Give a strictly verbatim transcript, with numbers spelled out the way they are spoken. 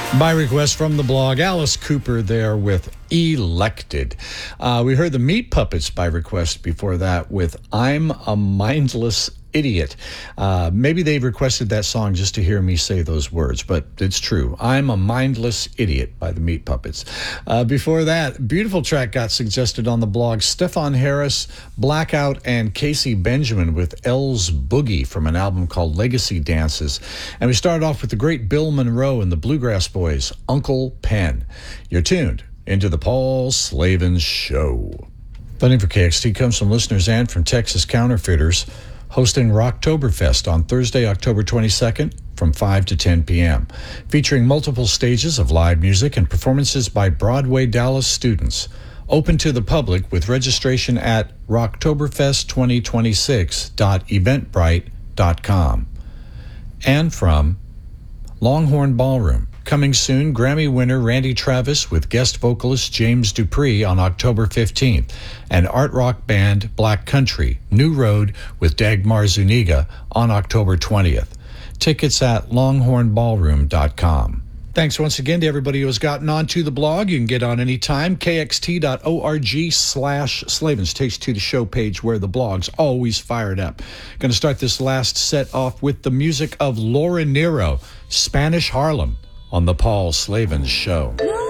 By request from the blog, Alice Cooper there with Elected. Uh, we heard the Meat Puppets by request before that with I'm a Mindless Idiot. Uh, maybe they requested that song just to hear me say those words, but it's true. I'm a Mindless Idiot by the Meat Puppets. Uh, before that, beautiful track got suggested on the blog. Stefan Harris, Blackout, and Casey Benjamin with L's Boogie from an album called Legacy Dances. And we started off with the great Bill Monroe and the Bluegrass Boys, Uncle Pen. You're tuned into the Paul Slavens Show. Funding for K X T comes from listeners and from Texas Counterfeiters, hosting Rocktoberfest on Thursday, October twenty-second from five to ten p.m., featuring multiple stages of live music and performances by Broadway Dallas students. Open to the public with registration at rocktoberfest twenty twenty-six dot eventbrite dot com. And from Longhorn Ballroom, coming soon, Grammy winner Randy Travis with guest vocalist James Dupree on October fifteenth, and art rock band Black Country, New Road with Dagmar Zuniga on October twentieth. Tickets at longhorn ballroom dot com. Thanks once again to everybody who has gotten onto the blog. You can get on anytime. K X T dot org slash Slavens takes you to the show page where the blog's always fired up. Going to start this last set off with the music of Laura Nyro, Spanish Harlem, on the Paul Slavens Show.